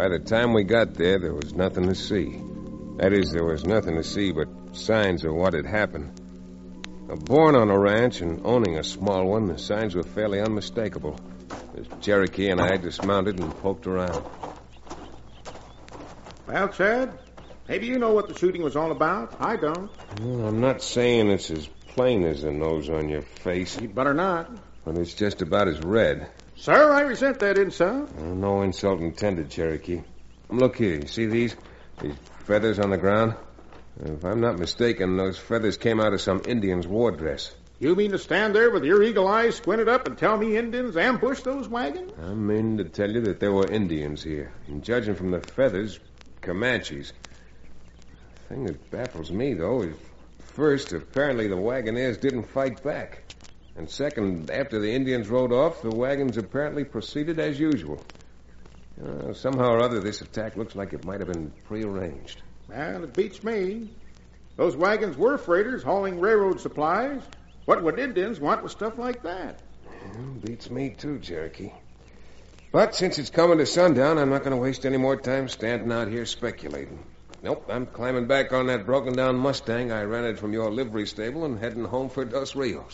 By the time we got there was nothing to see. That is, there was nothing to see but signs of what had happened. Born on a ranch and owning a small one, the signs were fairly unmistakable. As Cherokee and I dismounted and poked around. Well, Chad, maybe you know what the shooting was all about. I don't. Well, I'm not saying it's as plain as the nose on your face. You'd better not. But it's just about as red. Sir, I resent that insult. No insult intended, Cherokee. Look here, you see these feathers on the ground? If I'm not mistaken, those feathers came out of some Indian's war dress. You mean to stand there with your eagle eyes squinted up and tell me Indians ambushed those wagons? I mean to tell you that there were Indians here. And judging from the feathers, Comanches. The thing that baffles me, though, is first, apparently the wagoners didn't fight back. And second, after the Indians rode off, the wagons apparently proceeded as usual. Somehow or other, this attack looks like it might have been prearranged. Well, it beats me. Those wagons were freighters hauling railroad supplies. What would Indians want with stuff like that? Beats me too, Cherokee. But since it's coming to sundown, I'm not going to waste any more time standing out here speculating. Nope, I'm climbing back on that broken-down Mustang I rented from your livery stable and heading home for Dos Rios.